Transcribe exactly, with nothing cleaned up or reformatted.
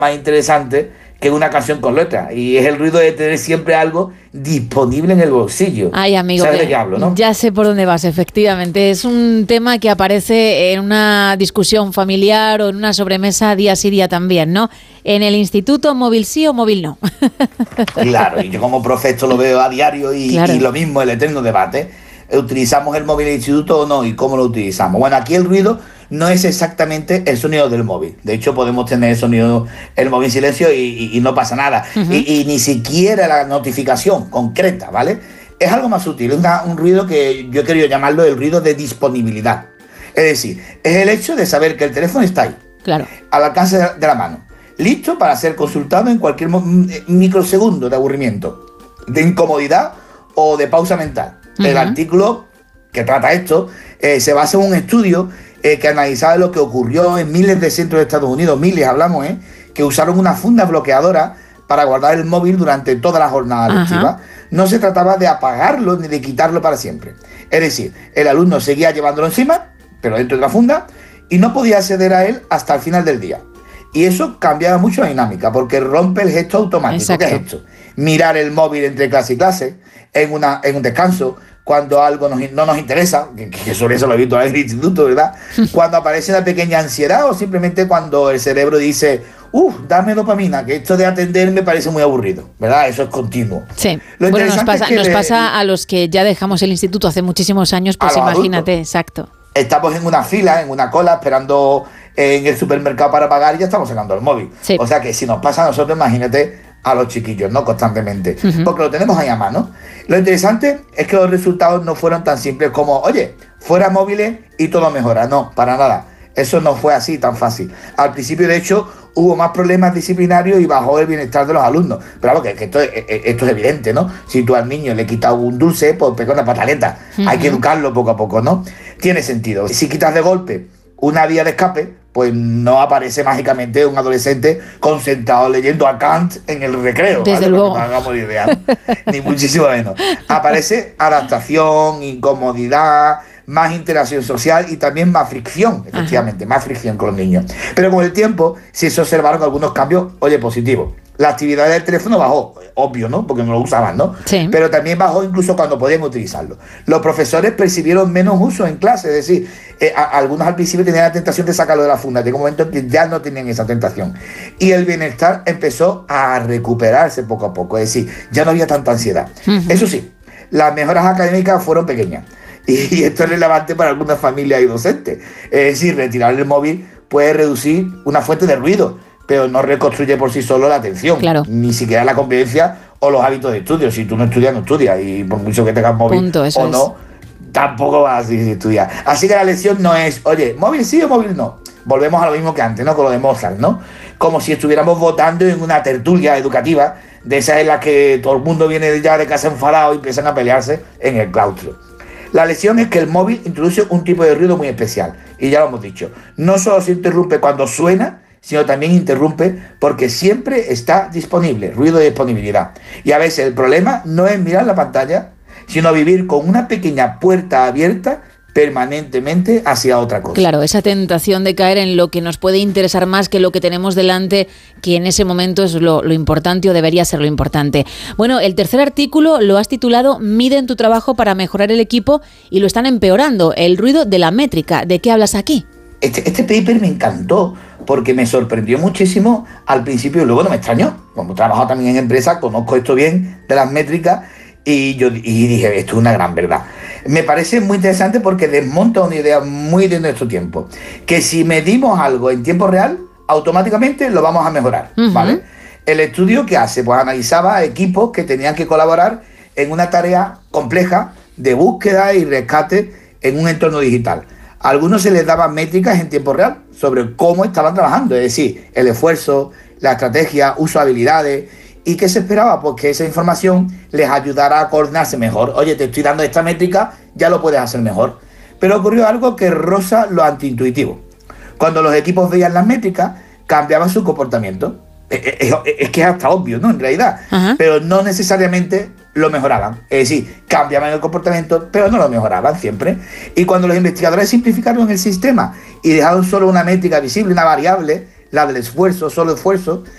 más interesante que una canción con letra, y es el ruido de tener siempre algo disponible en el bolsillo. Ay, amigo, ¿sabes de qué hablo, no? Ya sé por dónde vas, efectivamente. Es un tema que aparece en una discusión familiar o en una sobremesa día sí día también, ¿no? En el instituto, móvil sí o móvil no. Claro, y yo como profe esto lo veo a diario y, claro. y lo mismo, el eterno debate. ¿Utilizamos el móvil en el instituto o no? ¿Y cómo lo utilizamos? Bueno, aquí el ruido no es exactamente el sonido del móvil. De hecho, podemos tener el sonido, el móvil en silencio y, y, y no pasa nada. Uh-huh. Y, y ni siquiera la notificación concreta, ¿vale? Es algo más sutil, es una, un ruido que yo he querido llamarlo el ruido de disponibilidad. Es decir, es el hecho de saber que el teléfono está ahí, claro, al alcance de la mano, listo para ser consultado en cualquier microsegundo de aburrimiento, de incomodidad o de pausa mental. Uh-huh. El artículo que trata esto eh, se basa en un estudio eh, que analizaba lo que ocurrió en miles de centros de Estados Unidos, miles hablamos, eh, que usaron una funda bloqueadora para guardar el móvil durante toda la jornada uh-huh. lectiva. No se trataba de apagarlo ni de quitarlo para siempre. Es decir, el alumno seguía llevándolo encima, pero dentro de la funda, y no podía acceder a él hasta el final del día. Y eso cambiaba mucho la dinámica, porque rompe el gesto automático. Exacto. ¿Qué es esto? Mirar el móvil entre clase y clase, en, una, en un descanso, cuando algo nos, no nos interesa, que, que sobre eso lo he visto en el instituto, ¿verdad? Cuando aparece una pequeña ansiedad o simplemente cuando el cerebro dice, uff, dame dopamina, que esto de atender me parece muy aburrido, ¿verdad? Eso es continuo. Sí, lo bueno, nos pasa, es que nos le, pasa a los que ya dejamos el instituto hace muchísimos años, pues imagínate, adultos. Exacto. Estamos en una fila, en una cola, esperando en el supermercado para pagar y ya estamos sacando el móvil. Sí. O sea que si nos pasa a nosotros, imagínate a los chiquillos, ¿no? Constantemente. Uh-huh. Porque lo tenemos ahí a mano. Lo interesante es que los resultados no fueron tan simples como, oye, fuera móviles y todo mejora. No, para nada. Eso no fue así tan fácil. Al principio, de hecho, hubo más problemas disciplinarios y bajó el bienestar de los alumnos. Pero claro, que, que esto, esto es evidente, ¿no? Si tú al niño le quitas un dulce, pues pega una pataleta. Uh-huh. Hay que educarlo poco a poco, ¿no? Tiene sentido. Si quitas de golpe una vía de escape, pues no aparece mágicamente un adolescente concentrado leyendo a Kant en el recreo. Desde ¿vale? luego. No hagamos idea, ¿no? Ni muchísimo menos. Aparece adaptación, incomodidad, más interacción social y también más fricción, efectivamente, Ajá. más fricción con los niños. Pero con el tiempo sí se observaron algunos cambios, oye, positivos. La actividad del teléfono bajó, obvio, ¿no? Porque no lo usaban, ¿no? Sí. Pero también bajó incluso cuando podían utilizarlo. Los profesores percibieron menos uso en clase, es decir, eh, a, algunos al principio tenían la tentación de sacarlo de la funda, llegó un momento en que ya no tenían esa tentación. Y el bienestar empezó a recuperarse poco a poco, es decir, ya no había tanta ansiedad. Uh-huh. Eso sí, las mejoras académicas fueron pequeñas. Y, y esto es relevante para algunas familias y docentes. Es decir, retirar el móvil puede reducir una fuente de ruido, pero no reconstruye por sí solo la atención, claro. ni siquiera la convivencia o los hábitos de estudio. Si tú no estudias, no estudias, y por mucho que tengas móvil Punto, o no, es. tampoco vas a estudiar. Así que la lección no es, oye, móvil sí o móvil no. Volvemos a lo mismo que antes, ¿no? Con lo de Mozart, ¿no? Como si estuviéramos votando en una tertulia educativa, de esas en las que todo el mundo viene ya de casa enfadado y empiezan a pelearse en el claustro. La lección es que el móvil introduce un tipo de ruido muy especial, y ya lo hemos dicho. No solo se interrumpe cuando suena, sino también interrumpe porque siempre está disponible, ruido de disponibilidad. Y a veces el problema no es mirar la pantalla, sino vivir con una pequeña puerta abierta permanentemente hacia otra cosa. Claro, esa tentación de caer en lo que nos puede interesar más que lo que tenemos delante, que en ese momento es lo, lo importante o debería ser lo importante. Bueno, el tercer artículo lo has titulado Miden tu trabajo para mejorar el equipo y lo están empeorando, el ruido de la métrica. ¿De qué hablas aquí? Este, este paper me encantó porque me sorprendió muchísimo al principio y luego no me extrañó. Como he trabajado también en empresas, conozco esto bien de las métricas y yo y dije, esto es una gran verdad. Me parece muy interesante porque desmonta una idea muy de nuestro tiempo, que si medimos algo en tiempo real, automáticamente lo vamos a mejorar, uh-huh. ¿vale? El estudio que hace, pues analizaba equipos que tenían que colaborar en una tarea compleja de búsqueda y rescate en un entorno digital. A algunos se les daban métricas en tiempo real sobre cómo estaban trabajando, es decir, el esfuerzo, la estrategia, uso de habilidades. ¿Y qué se esperaba? Pues que esa información les ayudara a coordinarse mejor. Oye, te estoy dando esta métrica, ya lo puedes hacer mejor. Pero ocurrió algo que roza lo antiintuitivo. Cuando los equipos veían las métricas, cambiaban su comportamiento. Es, es, es que es hasta obvio, ¿no? En realidad. Uh-huh. Pero no necesariamente lo mejoraban. Es decir, cambiaban el comportamiento, pero no lo mejoraban siempre. Y cuando los investigadores simplificaron el sistema y dejaron solo una métrica visible, una variable, la del esfuerzo, solo esfuerzo,